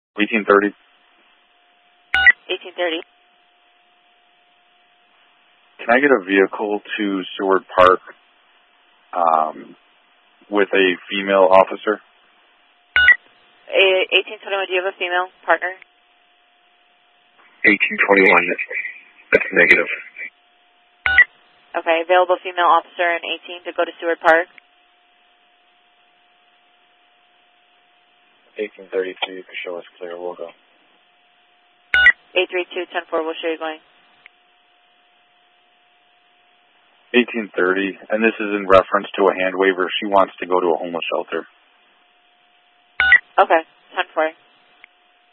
1830. 1830. Can I get a vehicle to Seward Park with a female officer? 1821, do you have a female partner? 1821, that's negative. Okay, available female officer and 18 to go to Seward Park. 1832, you can show us clear, we'll go. 832-104, we'll show you going. 1830, and this is in reference to a hand waiver. She wants to go to a homeless shelter. Okay, 10-4.